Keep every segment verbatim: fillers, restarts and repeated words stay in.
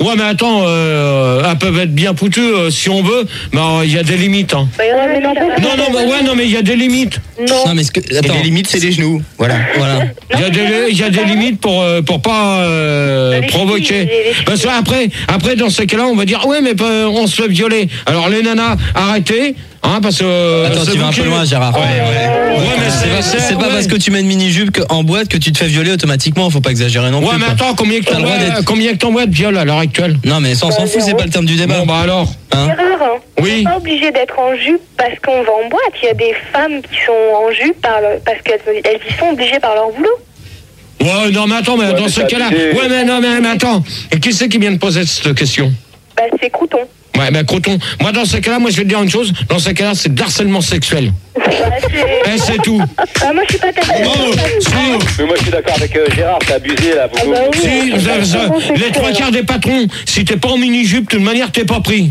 Ouais, mais attends, euh, elles peuvent être bien foutues euh, si on veut, mais il y a des limites. Hein. Bah, mais non, non, non, mais ouais, non, mais il y a des limites. Non. Non, mais ce que, attends. Et les limites, c'est les genoux. Voilà. Voilà. Il y a des, il y a des limites pour euh, pour pas euh, provoquer. Parce que après, après dans ces cas-là, on va dire ouais, mais euh, on se fait violer. Alors les nanas, arrêtez. Hein, parce que Attends, tu vas un peu loin, Gérard. Ouais, ouais. Ouais, mais c'est pas, c'est, c'est pas ouais. parce que tu mets une mini-jupe en boîte que tu te fais violer automatiquement. Faut pas exagérer non ouais, plus. Ouais, mais quoi. attends, combien que T'as le droit d'être- combien que t'envoies de viol à l'heure actuelle? Non, mais ça, on s'en fout, c'est pas le terme du débat. Bon, bah alors. Hein C'est rare, hein. Oui. On n'est pas obligé d'être en jupe parce qu'on va en boîte. Il y a des femmes qui sont en jupe par le- parce qu'elles elles y sont obligées par leur boulot. Ouais, non, mais attends, mais Ouais, dans mais ce t'as cas-là. abusé. Ouais, mais non, mais, mais attends. Et qui c'est qui vient de poser cette question? Bah, c'est Crouton. Ouais, ben Croton. Moi, dans ces cas-là, moi, je vais te dire une chose. Dans ces cas-là, c'est de l'harcèlement sexuel. Bah, c'est... Et c'est tout. Ah, moi, je suis pas ta Oh, si, Mais moi je suis d'accord avec euh, Gérard, t'as abusé là. Ah bah oui. si, vous avez ça. Les trois quarts des patrons, si t'es pas en mini-jupe, de toute manière, t'es pas pris.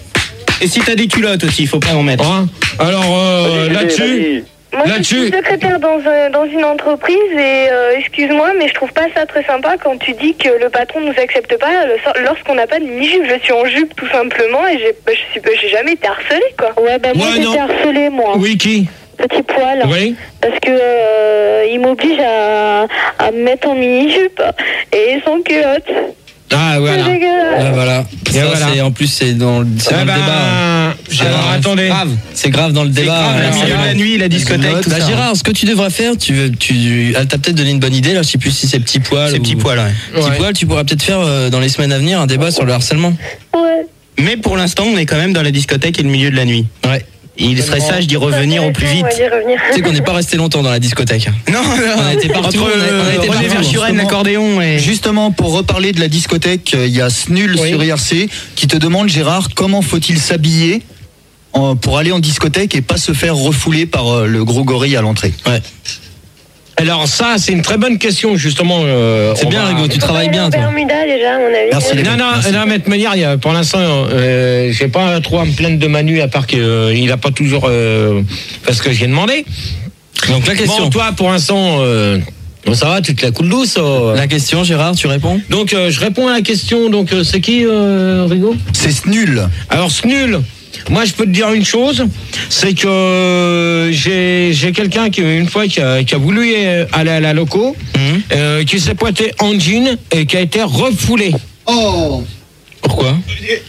Et si t'as des culottes aussi, il faut pas en mettre. Hein? Alors, euh, Vas-y, là-dessus. vas-y. Moi, je Là-dessus- suis secrétaire dans, un- dans une entreprise et euh, excuse-moi, mais je trouve pas ça très sympa quand tu dis que le patron nous accepte pas le- lorsqu'on n'a pas de mini-jupe. Je suis en jupe tout simplement et j'ai, bah, je suis, j'ai jamais été harcelée, quoi. Ouais, bah moi Ouais, j'ai non. été harcelée, moi. Oui, qui? Petit poil. Oui. Parce que euh, il m'oblige à, à me mettre en mini-jupe et sans culotte. Ah, voilà. C'est dégueulasse. Ah, voilà. Et Ça, voilà. c'est, en plus, c'est dans, le- c'est Eh dans ben, le débat. Gérard, alors, attendez. Grave. C'est grave dans le débat. grave, euh, le c'est milieu de grave. la nuit, la discothèque, tout Bah, ça. Gérard, ce que tu devrais faire, tu, veux- tu, elle t'a peut-être donné une bonne idée, là, je sais plus si c'est petit poil. Ces ou- petits poils, ouais. Petit Ouais. poil, tu pourras peut-être faire euh, dans les semaines à venir un débat sur le harcèlement. Ouais. Mais pour l'instant, on est quand même dans la discothèque et le milieu de la nuit. Ouais. Il serait sage d'y revenir au plus On vite. va y revenir. Tu sais qu'on n'est pas resté longtemps dans la discothèque. Non, non. On a été partout, Entre on a- on a été euh, René partout. Verschuren, Justement. l'accordéon et... Justement, pour reparler de la discothèque, euh, il y a Snul Oui. sur I R C qui te demande, Gérard, comment faut-il s'habiller en- pour aller en discothèque et pas se faire refouler par euh, le gros gorille à l'entrée. Ouais. Alors, ça, c'est une très bonne question, justement. euh, C'est on bien, va- Rigaud, tu travailles bien, En toi. Bermuda déjà, à mon avis. Merci, les Non, non, Merci. non, mais de manière, il y a- pour l'instant, euh, j'ai pas trop à me plaindre de Manu, à part qu'il euh, a pas toujours euh, fait ce que j'ai demandé. Donc la question. Bon, toi, pour l'instant, euh, bon, ça va, tu te la coules douce. euh. La question, Gérard, tu réponds? Donc, euh, je réponds à la question. Donc, euh, c'est qui, euh, Rigaud? C'est Snul. Alors, c'est nul. Moi, je peux te dire une chose, c'est que euh, j'ai j'ai quelqu'un qui, une fois, qui a, qui a voulu euh, aller à la loco, Mhm. euh, qui s'est pointé en jean et qui a été refoulé. Oh. Pourquoi?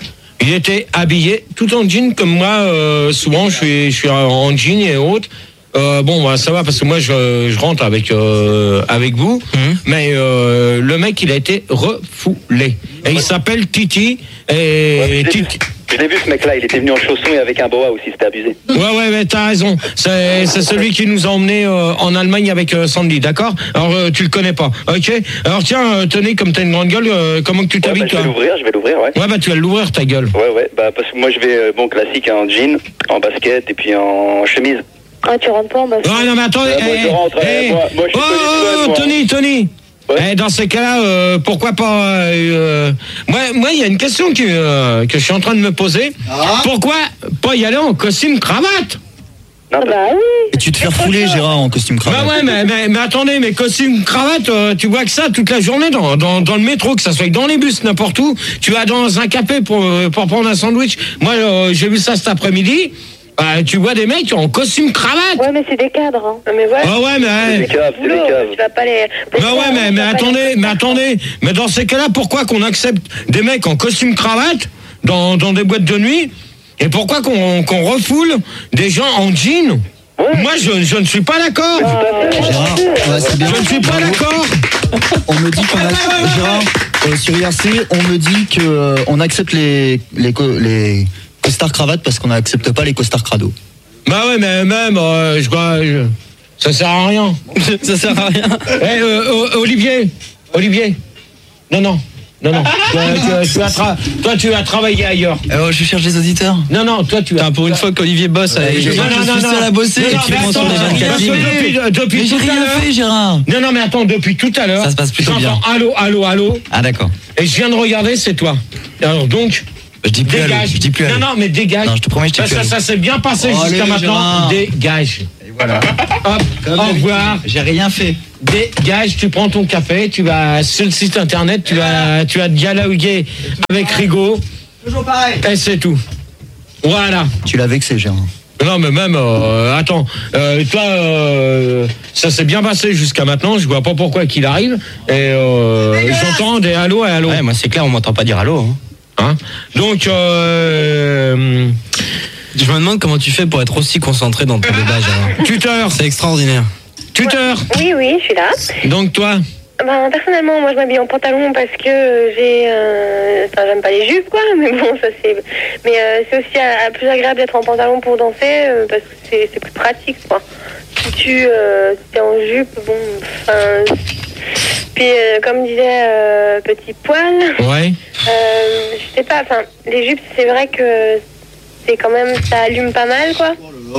Il était habillé tout en jean comme moi. Euh, souvent, je suis, je suis en jean et autres. Euh, bon, bah, ça va parce que moi, je, je rentre avec euh, avec vous. Mhm. Mais euh, le mec, il a été refoulé. Et il s'appelle Titi. Et Ouais, je l'ai vu. Titi. Je l'ai vu ce mec-là, il était venu en chaussons et avec un boa aussi, c'était abusé. Ouais, ouais, mais t'as raison. C'est, c'est celui qui nous a emmenés euh, en Allemagne avec euh, Sandy, d'accord? Alors, euh, tu le connais pas, ok? Alors, tiens, euh, tenez, comme t'as une grande gueule, euh, comment que tu Ouais, bah, t'habilles, je vais toi? l'ouvrir, je vais l'ouvrir, ouais. Ouais, bah, tu vas l'ouvrir, ta gueule. Ouais, ouais, bah parce que moi je vais, euh, bon, classique, hein, en jean, en basket et puis en chemise. Ah, tu rentres pas en bas. Ouais, non, mais attendez. Ouais, moi, je rentre, eh, moi- moi, je suis oh, pas du tout oh, là, moi. Tony, Tony. Ouais. Eh, dans ces cas-là, euh, pourquoi pas euh, euh, Moi, moi, il y a une question qui, euh, que je suis en train de me poser. Pourquoi pas y aller en costume cravate? Non, Ah bah oui. Et tu te fais refouler, Gérard, en costume cravate. Bah ouais, mais, mais, mais attendez, mais costume cravate, euh, tu vois que ça toute la journée dans, dans, dans le métro, que ça soit dans les bus, n'importe où. Tu vas dans un café pour, euh, pour prendre un sandwich. Moi, euh, j'ai vu ça cet après-midi. Bah, tu vois des mecs en costume cravate. Ouais, mais c'est des cadres. Hein. Mais voilà. Ah ouais, mais... c'est des caves, c'est des Boulot, caves. tu vas pas les. Bah ouais, mais, mais attendez, mais attendez, mais dans ces cas-là, pourquoi qu'on accepte des mecs en costume cravate dans, dans des boîtes de nuit et pourquoi qu'on qu'on refoule des gens en jean? Moi, je, je ne suis pas d'accord. Gérard, ouais, c'est bien. Je ne suis pas d'accord. On me dit qu'on a, Gérard, euh, sur I R C, on me dit que euh, on accepte les les co- les costards cravates parce qu'on n'accepte pas les costards crado. Bah ouais, mais même, euh, je crois, je- ça sert à rien. Ça sert à rien. Eh, euh, O- Olivier, Olivier, non, non, non, non. Toi, tu, tu vas tra- toi, tu vas travailler ailleurs. Oh, je cherche des auditeurs. Non, non, toi, tu vas. Putain, pour une fois qu'Olivier bosse, avec je, non, non, je non, suis non. seul à bosser Non, et non, tu mais prends sur attends, les vingt-quatre parce que lignes. depuis, depuis Mais j'ai tout à rien l'heure- fait, Gérard. Non, non, mais attends, depuis tout à l'heure. Ça se passe plutôt j'entends bien. Allô, allô, allô. Ah d'accord. Et je viens de regarder, c'est toi. Alors donc, Je dis plus allô, dégage. je dis plus allô. Non, non, mais dégage. Non, je te promets, je dis Parce plus que allô. ça s'est bien passé Oh, jusqu'à allez, maintenant. Gérard. Dégage. Voilà. Hop, Comme au d'habitude. revoir. J'ai rien fait. Dégage, tu prends ton café, tu vas sur le site internet, tu vas, tu vas dialoguer avec Rigaud. Toujours pareil. Et c'est tout. Voilà. Tu l'as vexé, Gérard. Non, mais même, euh, attends, euh, toi, euh, ça s'est bien passé jusqu'à maintenant, je vois pas pourquoi qu'il arrive. Et euh, j'entends des allô et allô. Ouais, moi c'est clair, on m'entend pas dire allô. Hein. Hein Donc, euh, Je me demande comment tu fais pour être aussi concentré dans ton débat, Gérard. tuteur, C'est extraordinaire. tuteur. Oui, oui, je suis là. Donc toi, Ben, personnellement, moi, je m'habille en pantalon parce que j'ai... Euh... Enfin, j'aime pas les jupes, quoi, mais bon, ça, c'est... Mais euh, c'est aussi euh, plus agréable d'être en pantalon pour danser euh, parce que c'est, c'est plus pratique, quoi. Si tu euh, si t'es en jupe, bon, enfin... Puis, euh, comme disait euh, Petit Poil, ouais. euh, je sais pas, enfin, les jupes, c'est vrai que c'est quand même... Ça allume pas mal, quoi.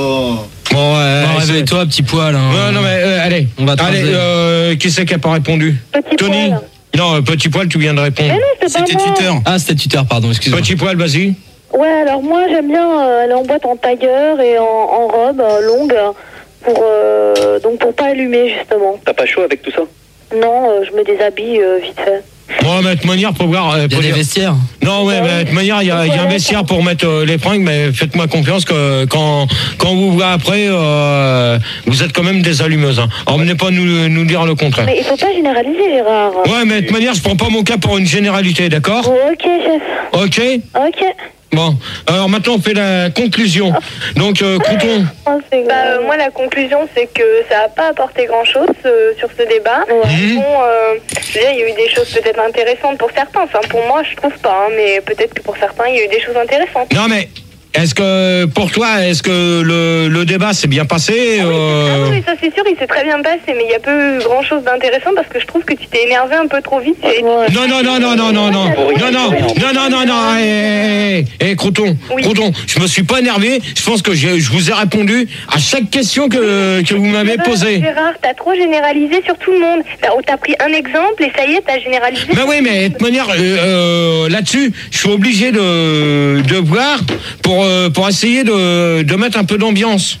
Bon, euh, Bon, c'est- réveille-toi, petit poil. Hein. Non, non, mais euh, allez, On va te allez, raser. euh, qui c'est qui a pas répondu? Petit Tony. Poil. Non, euh, Petit Poil, tu viens de répondre. Mais non, c'est pas C'était moi. tuteur. Ah, c'était tuteur, pardon, excuse-moi. Petit Poil, vas-y. Ouais, alors moi j'aime bien euh, aller en boîte en tailleur et en, en robe euh, longue pour euh, donc pour pas allumer justement. T'as pas chaud avec tout ça? Non, euh, je me déshabille euh, vite fait. Bon, mais de toute manière, pour voir. euh, Il y a pour des dire- vestiaires. Non, ouais, mais de toute manière, il y a, il y a un vestiaire pour mettre euh, les fringues, mais faites-moi confiance que quand, quand vous voyez après, euh, vous êtes quand même des allumeuses. Hein. Alors, venez pas nous, nous dire le contraire. Mais il faut pas généraliser, Gérard. Ouais, mais de toute manière, je prends pas mon cas pour une généralité, d'accord? Ok, chef. Ok. Ok. Bon, alors maintenant, on fait la conclusion. Donc, euh, Crouton. Oh, c'est bah, euh, moi, la conclusion, c'est que ça n'a pas apporté grand-chose euh, sur ce débat. Mhm. Bon, euh, je veux dire, il y a eu des choses peut-être intéressantes pour certains. Enfin, pour moi, je trouve pas, hein, mais peut-être que pour certains, il y a eu des choses intéressantes. Non, mais est-ce que, pour toi, est-ce que le, le débat s'est bien passé? Ah oui, euh, c'est- ah oui, ça c'est sûr, il s'est très bien passé, mais il y a peu grand chose d'intéressant parce que je trouve que tu t'es énervé un peu trop vite. Et... Non, non, non, non, non, non, non, non, non, non, non, non, non, hé, hé, hé, hé, Crouton, Oui. Crouton, je me suis pas énervé, je pense que j'ai- je vous ai répondu à chaque question que, que vous m'avez Gérard, posée. Gérard, t'as trop généralisé sur tout le monde. T'as t'as pris un exemple et ça y est, t'as généralisé. Ben oui, mais de toute manière, euh, euh, là-dessus, je suis obligé de, de voir pour, euh, pour essayer de, de mettre un peu d'ambiance.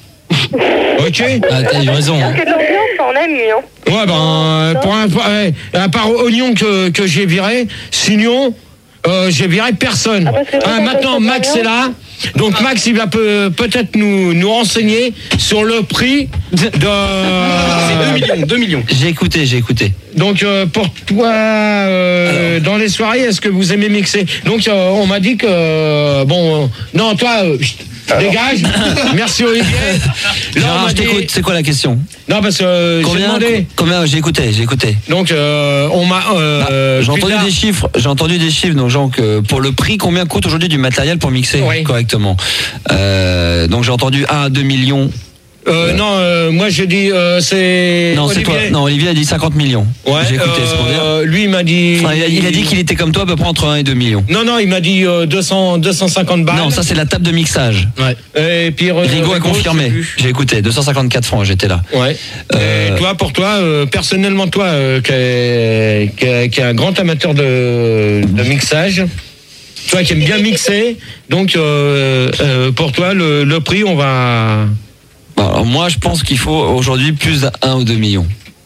Ok? Ah, t'as eu raison. Parce Hein. que de l'ambiance, on a mis, hein. Ouais, ben, pour un, ouais, à part Oignon que, que j'ai viré, sinon, euh, j'ai viré personne. Ah, parce que Ah, vous, maintenant, vous, Max vous, est là. Donc, Max, il va peut, peut-être nous, nous renseigner sur le prix de. C'est deux millions, deux millions. J'ai écouté, j'ai écouté. Donc, euh, pour toi, euh, dans les soirées, est-ce que vous aimez mixer? Donc, euh, on m'a dit que. euh, bon, euh, non, toi, euh, chut, dégage. Merci, Olivier. Là, on Gérard, m'a je dit- t'écoute. C'est quoi la question? Non, parce que euh, j'ai Combien, demandé. combien J'ai écouté, j'ai écouté. Donc, euh, on m'a. euh, J'ai plus entendu tard- des chiffres, j'ai entendu des chiffres, donc genre que pour le prix, combien coûte aujourd'hui du matériel pour mixer Oui. correctement. Euh, donc j'ai entendu un à deux millions. Euh, non, euh, moi je dis euh, c'est. Non, c'est Olivier. toi. Non, Olivier a dit cinquante millions. Ouais, J'ai écouté ce qu'on dit. euh, lui il m'a dit. Enfin, il, a, il a dit qu'il était comme toi à peu près entre un et deux millions. Non, non, il m'a dit euh, deux cents, deux cent cinquante balles. Non, ça c'est la table de mixage. Et puis, euh, Rigaud a Rigaud, confirmé. je sais plus. J'ai écouté, deux cent cinquante-quatre francs, j'étais là. Ouais. Euh, Et toi, pour toi, euh, personnellement, toi, euh, qui est, qui est- qui est un grand amateur de, de mixage, toi qui aimes bien mixer, donc euh, euh, pour toi, le, le prix, on va. Bon, alors moi je pense qu'il faut aujourd'hui plus d'un ou deux millions.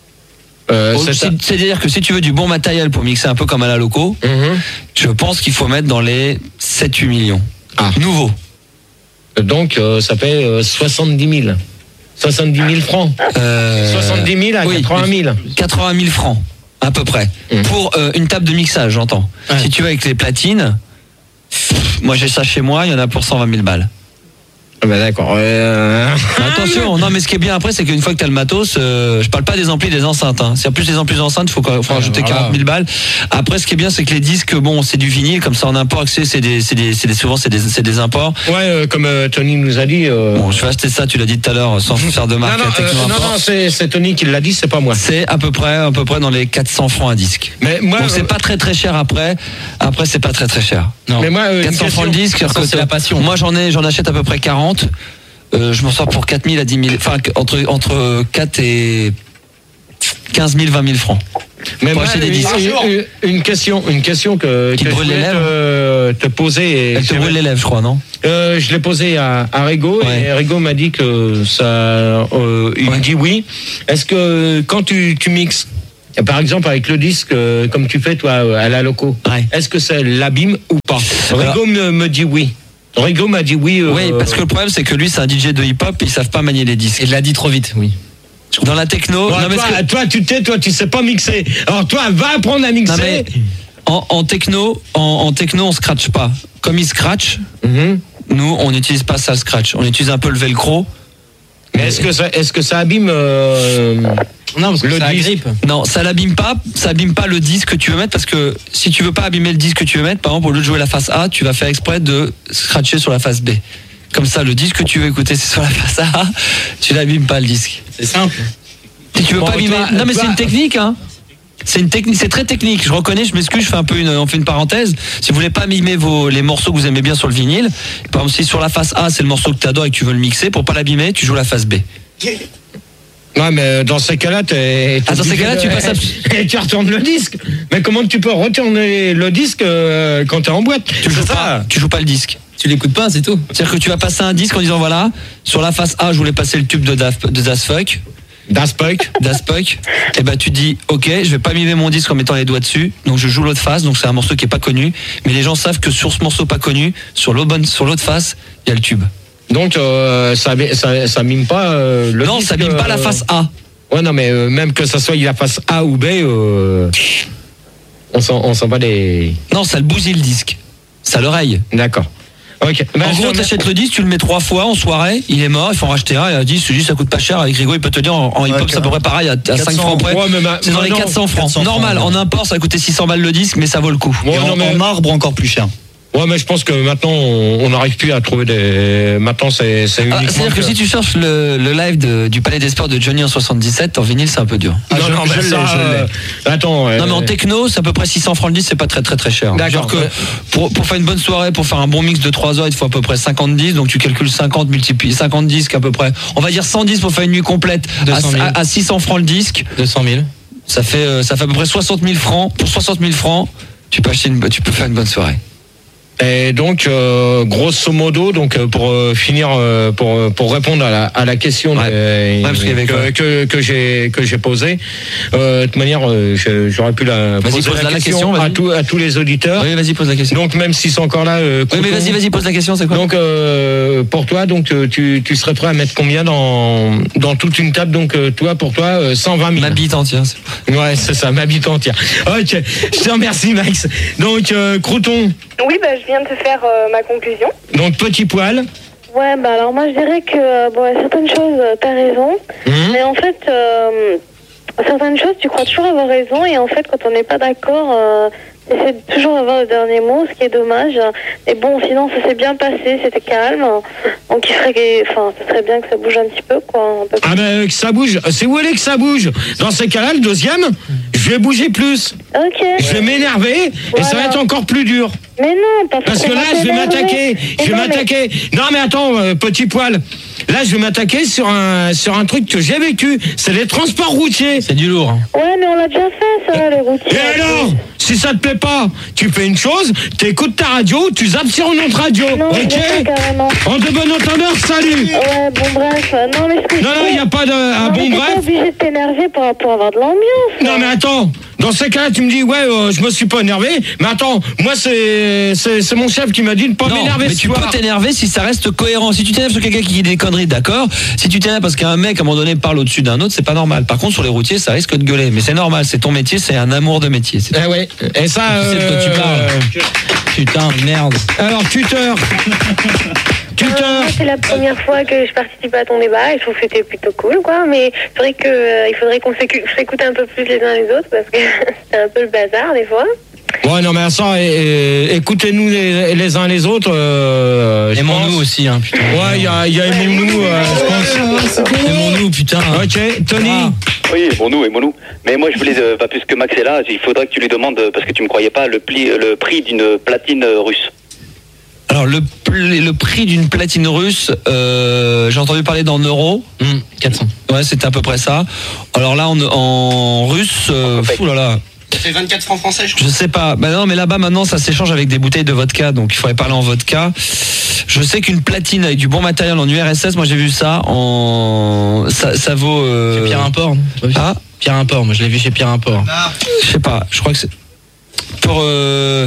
Euh, Au- c'est ça. c'est- C'est-à-dire que si tu veux du bon matériel pour mixer un peu comme à la loco, Mhm. je pense qu'il faut mettre dans les sept huit millions. Ah. Nouveau. Donc, euh, ça fait euh, soixante-dix mille. soixante-dix mille francs. Euh, soixante-dix mille à oui, quatre-vingt mille. quatre-vingt mille francs, à peu près. Mmh. Pour euh, une table de mixage, j'entends. Ouais. Si tu veux avec les platines, pff, moi j'ai ça chez moi, il y en a pour cent vingt mille balles. Ah bah d'accord. Euh... Mais attention, non mais ce qui est bien après, c'est qu'une fois que tu as le matos, euh, je parle pas des amplis, des enceintes. Hein. C'est en plus les amplis enceintes, il faut, faut Ah, rajouter voilà. quarante mille balles. Après, ce qui est bien, c'est que les disques, bon, c'est du vinyle, comme ça en import, c'est c'est des, c'est des, c'est des, souvent c'est des, c'est des imports. Ouais, euh, comme euh, Tony nous a dit. Euh... Bon, je vais acheter ça, tu l'as dit tout à l'heure, sans faire de non, marque. non, euh, Techno non, Import. non, c'est c'est Tony qui l'a dit, c'est pas moi. C'est à peu près, à peu près dans les quatre cents francs un disque. Mais moi, Donc c'est euh, pas très très cher après. Après c'est pas très très cher. Non. Mais moi, euh, une quatre cents francs le question. disque, quatre cents, alors que c'est la passion. Moi j'en ai, j'en achète à peu près quarante. Euh, je m'en sors pour quatre mille à dix mille. Enfin entre entre quatre et quinze mille, vingt mille francs. Mais pour moi, acheter des une, disques. une- une question, une question que, Qui que te je brûle les voulais lèvres. te, te poser. Et Elle te c'est brûle vrai- les lèvres, je crois, non? Euh, je l'ai posé à, à Rigo Ouais. et Rigo m'a dit que ça, euh, il Ouais. me dit oui. Est-ce que quand tu, tu mixes, par exemple avec le disque, euh, comme tu fais toi à la loco, Ouais. est-ce que ça l'abîme ou pas? Alors- Rigo me, me dit oui. Rigo m'a dit oui. euh, Oui, parce que le problème, c'est que lui, c'est un D J de hip-hop, ils savent pas manier les disques. Il l'a dit trop vite, oui. Dans la techno, toi, non, mais toi, ce que- toi, tu t'es, toi, tu sais pas mixer. Alors toi, va apprendre à non, mixer. mais en, en techno, en, en techno, on scratch pas. Comme ils scratch, Mhm. nous, on n'utilise pas ça, le scratch. On utilise un peu le velcro. Mais est-ce que ça, est-ce que ça abîme euh, Non, parce que le ça disque? agrippe. Non, ça l'abîme pas, ça abîme pas le disque que tu veux mettre, parce que si tu veux pas abîmer le disque que tu veux mettre, par exemple, au lieu de jouer la face A, tu vas faire exprès de scratcher sur la face B. Comme ça, le disque que tu veux écouter, c'est sur la face A, tu l'abîmes pas le disque. C'est simple. Si tu veux Bon, pas abîmer. toi- non, mais toi- c'est une technique, hein. C'est une technique, c'est très technique. Je reconnais, je m'excuse, je fais un peu une, on fait une parenthèse. Si vous voulez pas mimer vos, les morceaux que vous aimez bien sur le vinyle, par exemple, si sur la face A, c'est le morceau que tu adores et que tu veux le mixer, pour pas l'abîmer, tu joues la face B. Ouais, mais dans ces cas-là, t'es. t'es Ah, dans ces obligé cas-là, de- tu passes à- et tu retournes le disque. Mais comment tu peux retourner le disque euh, quand t'es en boîte? Tu C'est joues ça. pas, tu joues pas le disque. Tu l'écoutes pas, c'est tout. C'est-à-dire que tu vas passer un disque en disant voilà, sur la face A, je voulais passer le tube de Daft, de Daft Punk, Daft Punk. Daft Punk. Et ben tu dis ok, je vais pas mimer mon disque en mettant les doigts dessus, donc je joue l'autre face, donc c'est un morceau qui est pas connu, mais les gens savent que sur ce morceau pas connu, sur l'autre bonne- sur l'autre face, il y a le tube. Donc euh, ça, ça, ça mime pas euh, le non, disque. ça mime pas la euh, face A. Ouais, non, mais euh, même que ça soit la face A ou B, euh, on s'en on s'en va les. Non, ça le bousille le disque. Ça l'oreille. D'accord. Ok. Ben, En je gros, te- t'achètes le disque, tu le mets trois fois en soirée, il est mort, il faut en racheter un, et un disque, ce disque ça coûte pas cher, avec Rigo il peut te dire en, en hip-hop Ouais, c'est à peu près pareil, à, à cinq francs près. Ouais, mais ma- C'est dans les non, quatre cents francs. quatre cents Normal, francs, en import ça va coûter six cents balles le disque, mais ça vaut le coup. Ouais, Et non, en, mais- en marbre encore plus cher. Ouais, mais je pense que maintenant, on on n'arrive plus à trouver des. Maintenant, c'est c'est Ah, uniquement. C'est-à-dire que si tu cherches le, le live de- du Palais des Sports de Johnny en soixante-dix-sept, en vinyle c'est un peu dur. Ah, je- non, je mais l'ai, ça, je l'ai. euh, Attends. Non mais en euh, techno, c'est à peu près six cents francs le disque, c'est pas très très très cher. D'accord. Genre que pour, pour faire une bonne soirée, pour faire un bon mix de trois heures, il te faut à peu près cinquante disques, donc tu calcules cinquante multiplié cinquante disques à peu près. On va dire cent dix pour faire une nuit complète deux cent mille. à, à, à six cents francs le disque. deux cent mille. Ça fait euh, ça fait à peu près soixante mille francs. Pour soixante mille francs, tu peux acheter une, tu peux faire une bonne soirée. Et donc, euh, grosso modo, donc euh, pour euh, finir, euh, pour euh, pour répondre à la à la question Ouais. de- Ouais, parce qu'il y avait que, quoi que que j'ai que j'ai posée, euh, de toute manière, euh, je- j'aurais pu la Vas-y, poser pose-la la la question, question, à vas-y. tous à tous les auditeurs. Oui, vas-y, pose la question. Donc même s'ils sont encore là, euh, Oui, mais Crouton, vas-y, vas-y, pose la question, c'est quoi? Donc euh, pour toi, donc euh, tu tu serais prêt à mettre combien dans dans toute une table? Donc euh, toi pour toi euh, cent vingt mille. Ma bite entière. c'est- Ouais, c'est ça, ma bite entière. Ok, je te remercie Max. Donc euh, Crouton, Oui, bah, je viens de te faire euh, ma conclusion. donc petit poil. Ouais, bah alors moi je dirais que euh, bon, il y a certaines choses, euh, t'as raison, Hum. mais en fait, euh, certaines choses, tu crois toujours avoir raison, et en fait, quand on n'est pas d'accord, euh, t'essaies de toujours avoir le dernier mot, ce qui est dommage. Et bon, sinon, ça s'est bien passé, c'était calme, donc il serait, enfin, ce serait bien que ça bouge un petit peu, quoi. Un peu plus. Ah ben que ça bouge. C'est où vous voulez que ça bouge? Dans ces cas-là, le deuxième, je vais bouger plus. Ok. Je vais m'énerver et ça va Voilà. être encore plus dur. Mais non, pas Parce que qu'on là, va je vais t'énerver. m'attaquer. Je vais Non, mais- m'attaquer. Non mais attends, euh, petit poil. Là, je vais m'attaquer sur un sur un truc que j'ai vécu. C'est les transports routiers. C'est du lourd. Hein. Ouais, mais on l'a déjà fait, ça, les routiers. Et alors, si ça te plaît pas, tu fais une chose, t'écoutes ta radio, tu zappes sur une autre radio. Non, je Ok? l'ai fait carrément. En de bon entendeur, salut. Ouais, bon, bref. Non, mais ce que Non, je non, il fais- n'y a pas de. Ah Non, bon, mais t'es pas bref. obligé de t'énerver pour, pour avoir de l'ambiance. Non mais attends, dans ces cas-là tu me dis ouais euh, je me suis pas énervé, mais attends, moi c'est c'est c'est mon chef qui m'a dit de pas Non, m'énerver mais ce tu soir. peux t'énerver si ça reste cohérent. Si tu t'énerves sur quelqu'un qui dit des conneries, d'accord. Si tu t'énerves parce qu'un mec à un moment donné parle au-dessus d'un autre, c'est pas normal. Par contre, sur les routiers, ça risque de gueuler. Mais c'est normal, c'est ton métier, c'est un amour de métier. C'est- Eh ouais, et ça Tu sais de quoi tu euh, parles. Putain, merde. Alors tuteur. Euh, moi, Tuteur. c'est la première fois que je participe à ton débat et je trouve que c'était plutôt cool, quoi. Mais c'est vrai que euh, il faudrait qu'on s'écu- s'écoute un peu plus les uns les autres parce que c'est un peu le bazar des fois. Ouais non mais ça, et- et- écoutez-nous les, les uns les autres. Euh, je Aimons-nous pense. aussi, hein, putain. Ouais, il y a, il y a aimons-nous, euh, je pense. Aimons-nous, putain. Ok, Tony. Ah. Oui, aimons-nous, aimons-nous. Mais moi, je voulais, euh, pas plus que Max est là, il faudrait que tu lui demandes, euh, parce que tu me croyais pas, le, pli, le prix d'une platine euh, russe. Alors le, pl- le prix d'une platine russe, euh, j'ai entendu parler d'en euros. Hum, quatre cents. Ouais, c'était à peu près ça. Alors là, en, en russe, euh, fou là là. Ça fait vingt-quatre francs français, je crois. Je sais pas. Bah non, mais là-bas maintenant, ça s'échange avec des bouteilles de vodka, donc il faudrait parler en vodka. Je sais qu'une platine avec du bon matériel en U R S S, moi j'ai vu ça en, ça, ça vaut. Euh... Chez Pierre Import. Non Ah, Pierre Import, moi je l'ai vu chez Pierre Import. je sais pas. Je crois que c'est pour euh...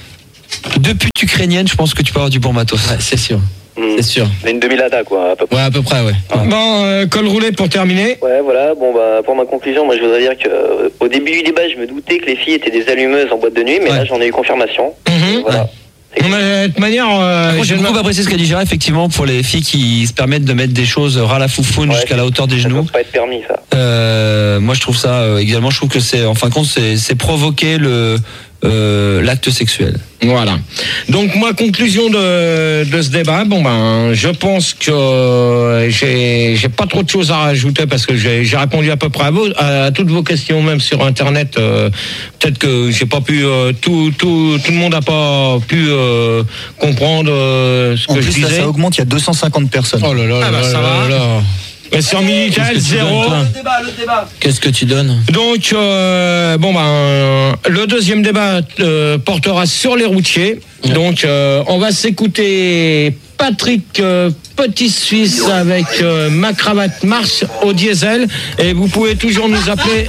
deux putes ukrainiennes. Je pense que tu peux avoir du bon matos. Ouais, c'est sûr. Hmm. C'est sûr. C'est une demi-lada, quoi, à peu près. Ouais, à peu près, ouais. Bon, euh, col roulé pour terminer. Ouais, voilà. Bon, bah, pour ma conclusion, moi, je voudrais dire que euh, au début du débat, je me doutais que les filles étaient des allumeuses en boîte de nuit, mais Ouais. là, j'en ai eu confirmation. Mhm. Voilà. Non, mais de toute manière, euh, Moi, je j'ai ne- beaucoup apprécié ce qu'a dit Gérard, effectivement, pour les filles qui se permettent de mettre des choses ras la foufoune Ouais, jusqu'à la hauteur des Ça genoux. doit pas être permis, ça. Euh, moi, je trouve ça euh, également. Je trouve que c'est, en fin de compte, c'est, c'est provoquer le euh, l'acte sexuel. Voilà. Donc moi, conclusion de, de ce débat, bon ben, je pense que euh, j'ai j'ai pas trop de choses à rajouter parce que j'ai j'ai répondu à peu près à, vos, à, à toutes vos questions, même sur Internet. Euh, peut-être que j'ai pas pu euh, tout tout tout le monde a pas pu euh, comprendre euh, ce En que je plus, là, disais. ça augmente, il y a deux cent cinquante personnes. Oh là là, Ah bah, là ça là va. là là. Et sur Minitel, Qu'est-ce que tu zéro. donnes, toi débat, le débat. Qu'est-ce que tu donnes? Donc, euh, bon ben, le deuxième débat euh, portera sur les routiers. Donc, euh, on va s'écouter Patrick euh, Petit Suisse avec euh, Ma cravate marche au diesel. Et vous pouvez toujours nous appeler.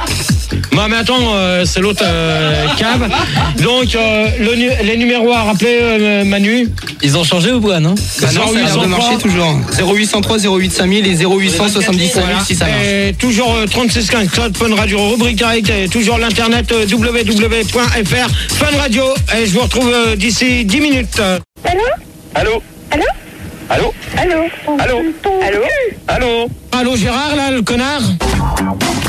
Non mais attends, euh, c'est l'autre euh, cave. Donc, euh, le nu- les numéros à rappeler, euh, Manu. Ils ont changé ou pas, non? Bah non, ça a l'air de marcher toujours. zéro huit cent trois zéro huit cinq mille et zéro huit cent soixante-dix-sept mille si ça marche. Et toujours euh, trente-six quinze, Cloud Fun Radio, rubrique direct, et toujours l'internet euh, w w w point f r, Fun Radio. Et je vous retrouve euh, d'ici dix minutes. Allô? Allô? Allô? Allô? Allô? Allô? Allô? Allô? Allô Gérard, là, le connard?